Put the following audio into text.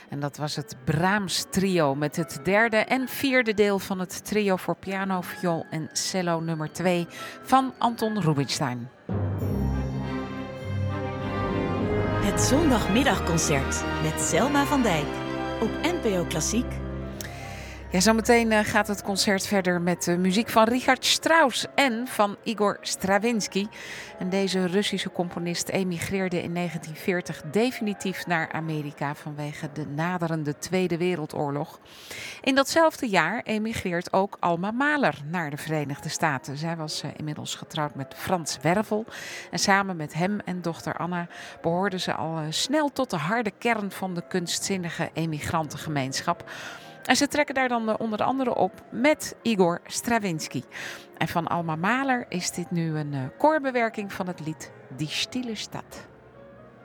En dat was het Brahms Trio met het derde en vierde deel van het trio voor piano, viool en cello nummer 2 van Anton Rubinstein. Het zondagmiddagconcert met Selma van Dijk op NPO Klassiek. Ja, zometeen gaat het concert verder met de muziek van Richard Strauss en van Igor Stravinsky. En deze Russische componist emigreerde in 1940 definitief naar Amerika vanwege de naderende Tweede Wereldoorlog. In datzelfde jaar emigreert ook Alma Mahler naar de Verenigde Staten. Zij was inmiddels getrouwd met Frans Wervel. En samen met hem en dochter Anna behoorden ze al snel tot de harde kern van de kunstzinnige emigrantengemeenschap. En ze trekken daar dan onder andere op met Igor Stravinsky. En van Alma Mahler is dit nu een koorbewerking van het lied Die Stille Stad.